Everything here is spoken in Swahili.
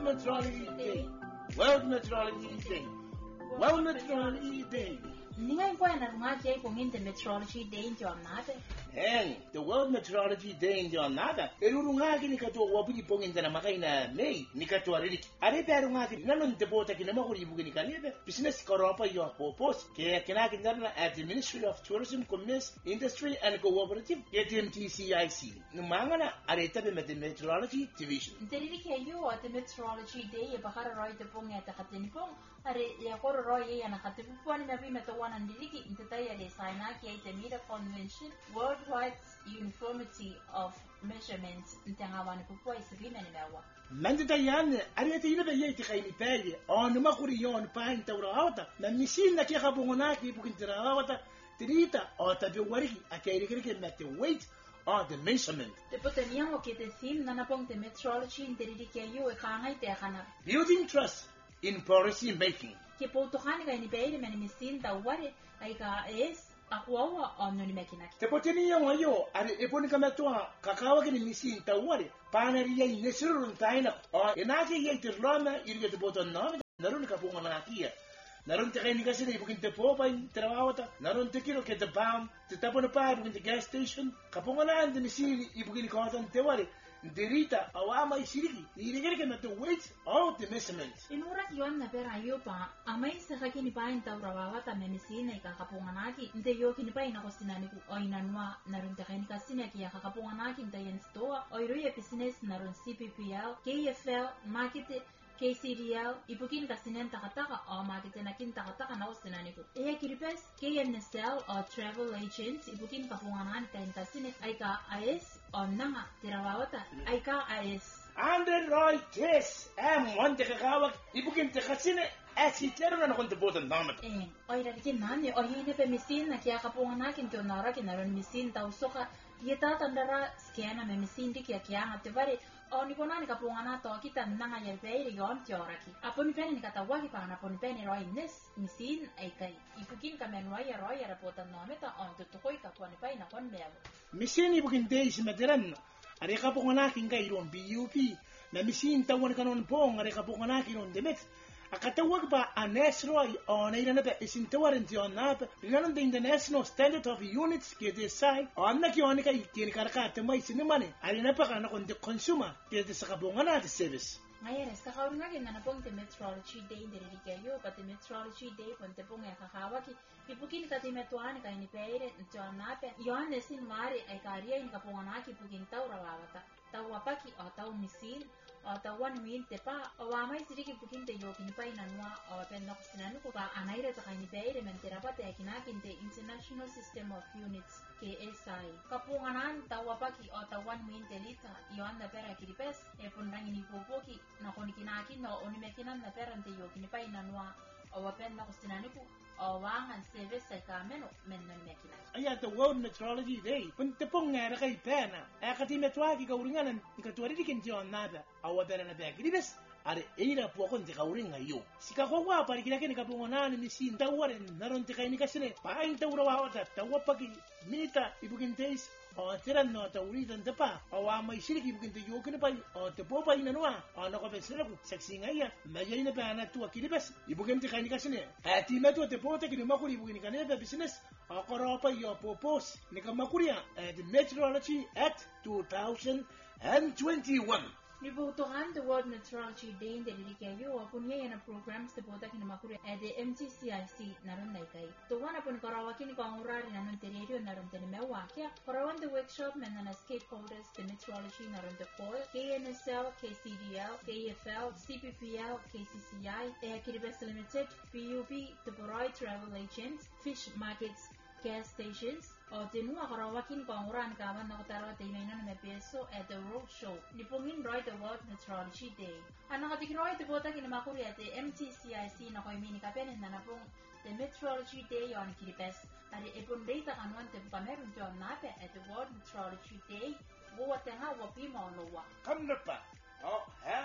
Meteorology Day. World Meteorology Day. World Meteorology Day. Ninga po na ngaki ay pungin the Meteorology Day in John Nate. And the World Meteorology Day in John Nada. Erurungaki ni kato wabudi pongin na makai na May ni kato ariki. Are perungaki nanon debota kina makuri bugini kanebe. Business koropa yo popos. Ke kinaki ndana at the Ministry of Tourism, Commerce, Industry and Cooperative. KTMTCIC. Numangana are tabe met the Meteorology Division. Deriri kayo at the Meteorology Day e bakara roy the pong at the katinpong. Are ya koro roy ya na katipuan na bi metawan and diriki intatay ale sainaki ay temida convention. Worldwide uniformity of measurements ntangawan pupo isibina ni mewa. Mandita yan, ariete ina beye ti kay ni pele. On makuri yon pa inta urahota. Na misin na kia kabungonaki pukintira hawata. Tirita o tabi wariki akairikirike met the weight of the measurement. Te poteniam o kete theme nanapong the meteorology indiriki kayo e kangay te kana. Building trust in policy making. Ke potohani kay ni pele men misin ta wari ay ka es akwawa on ni mekinaki. Te potenia wayo are eponi kamatoa kakawa kini misi tawari panari yai nesirun taina o enaki yai tirlama irge te boton no narun kapunga nakia narun te kaini kasine bukin te popa in trawata narun te kilo ke te bam te tapona pa bukin te gas station kapunga na ande misi ibukin kotan te wari derita awama isiriki irige ke to weight of the measurements. Inura yon na pera yo pa amay sa kakini pa in tawrawa ta menisina ikakapunganaki nte yo kini pa ina kosinani ku oinanwa narun te kaini kasine ki yakakapunganaki nte yen stoa oiruye business narun CPPL KFL market KCDL ibukin kasinen takataka o makite nakin takataka na osinani ku e kiripes KNSL o travel agents ibukin kapunganan kain kasine ay ka AS o nanga tirawawata ay ka AS Andre Roy Tess monte kakawak ibukin te kasine asitero na konte boton namat. Oira dikin nani o yine pe misin na kia kapunganakin kyo nara kinaron misin tausoka yeta tandara skena me misin di kia ngativari o nikonani kapungana to kita nanga yelpeiri yon tioraki. Aponi pene ni katawaki pa aponi pene roi nes misin ay kai. Ipukin kamenwaya roi rapotan nameta on tutukoi kapwani pa inakon mevo. Misin ibukin te isimeteran. Are kapunganakin kay ron BUP na misin tawan kanon pong are kapunganakin on demet. Akatawag ba anesroy o nairana pa isintawarin tiyon na nanon the International Standard of Units KTSI o na kiyon kay tinikaraka may sinimani alina pa ka na kundi consumer kaya sa kabungan natin service. Ngayon, kakawin nga na pong the Meteorology Day hindi kayo pati Meteorology Day punte pong kakawaki ipukin ka timetuan kay ni Peire tiyon nape yon nesin mari ay kariya in kapunganaki ipukin taw rawawata tawapaki o taw misil o tawan mil te pa o amay siriki pukin te yokin pa inanwa o penok sinanu ko pa anayra ta kay ni Peire mentera pa te kinakin te International System of Units KSI kapunganan tawapaki o tawan mil te lita yon na pera kiripes e punang inipopoki na kunikinaki no onimekinan na pera te yokin pa inanwa o penok sinanu ko o wangan service sa kameno mennon mekinan. Ayan, the World Meteorology Day. Punta pong nga na kay pena. Kati metwagi kauringanan, ikatuwaridikin tiyon nada. Awa pera na bag. Libes, are eira po akong tikauring ngayon. Si kakwawa, parikinakin ikapunganan ni sin tawarin, naron tikay ni kasine. Paing tawrawawat at tawapagi, minita, ibukin tays, o tiran no tawuritan ta pa. Awa may sirik ibukin tayo na pa, o tapo pa inanwa. O nakapensira ko, saksi ngaya, mayay na pa na tuwa kilibes. Ibukin tikay ni kasine. At imeto tapo ta kinamakuri ibukin kaneba business. O koropa yo popos, nikamakuria at Meteorology Act 2021. Nibutuhan the World Meteorology Day hindi kayo apunya yan ang programs na puta kinamakuri at the MTCIC naron na ikay. Tuwan apun karawakin ko ang urari nanon tererio naron tenimewa kaya karawan the workshop men na stakeholders the meteorology naron the COIL, KNSL, KCDL, KFL, CPPL, KCCI, Kiribes Limited, PUP, the Poroy Travel Agents, Fish Markets, gas stations, o tinua karawakin ko ang uran kawan na kutaro at imaynan na peso at the road show. Nipungin roy the World Meteorology Day. Ang nakatikroy ito po ta kinamakuri at the MTCIC na ko'y minikapenin na napong the Meteorology Day yon Kiripes. Ari ipon data kanuan te kameron tiyon nape at the World Meteorology Day. Buwat nga wapi mo lowa. Come na pa. Oh,